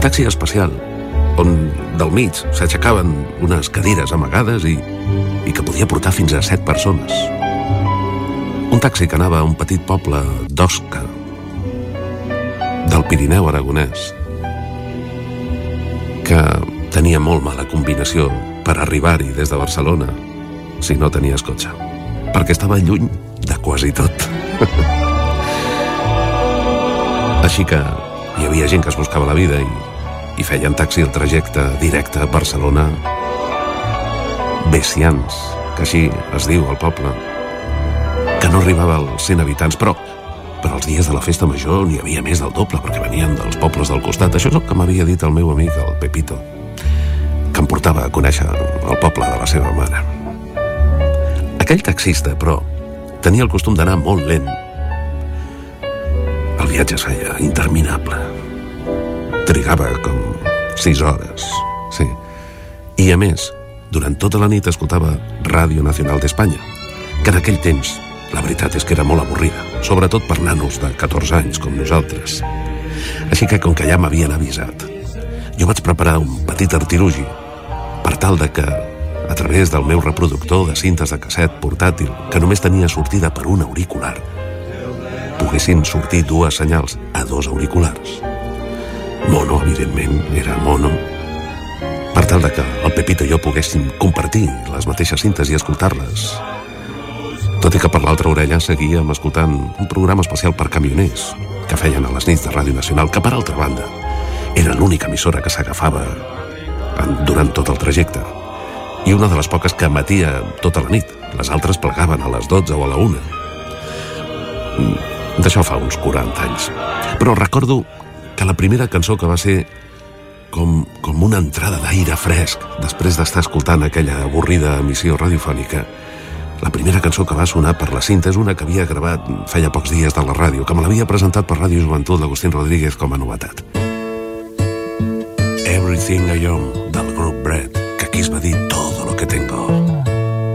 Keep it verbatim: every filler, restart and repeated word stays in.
Un taxi especial, on del mig s'aixecaven unes cadires amagades i, i que podia portar fins a set persones. Un taxi que anava a un petit poble d'Osca, del Pirineu aragonès, que tenia molt mala combinació per arribar-hi des de Barcelona si no tenies cotxe, perquè estava lluny de quasi tot. Així que hi havia gent que es buscava la vida i, i feien taxi el trajecte directe a Barcelona Bessians, que així es diu al poble, que no arribava als cent habitants, però però els dies de la festa major n'hi havia més del doble, perquè venien dels pobles del costat. Això és el que m'havia dit el meu amic, el Pepito, que em portava a conèixer el poble de la seva mare. Aquell taxista, però, tenia el costum d'anar molt lent. El viatge es feia interminable. Trigava com sis hores, sí. I, a més, durant tota la nit escoltava Ràdio Nacional d'Espanya, que en aquell temps la veritat és que era molt avorrida, sobretot per nanos de catorze anys com nosaltres. Així que, com que ja m'havien avisat, jo vaig preparar un petit artilugi per tal de que, a través del meu reproductor de cintes de casset portàtil, que només tenia sortida per un auricular, poguessin sortir dues senyals a dos auriculars. Mono, evidentment, era mono, per tal de que el Pepito i jo poguéssim compartir les mateixes cintes i escoltar-les. Tot i que per l'altra orella seguíem escoltant un programa especial per camioners que feien a les nits de Ràdio Nacional, que per altra banda era l'única emissora que s'agafava durant tot el trajecte i una de les poques que emetia tota la nit. Les altres plegaven a les dotze o a la una. D'això fa uns quaranta anys. Però recordo que la primera cançó que va ser com, com una entrada d'aire fresc després d'estar escoltant aquella avorrida emissió radiofònica, la primera cançó que va sonar per la cinta és una que havia gravat feia pocs dies de la ràdio, que me l'havia presentat per Ràdio Joventut l'Agustín Rodríguez com a novetat. Everything I Own, del grup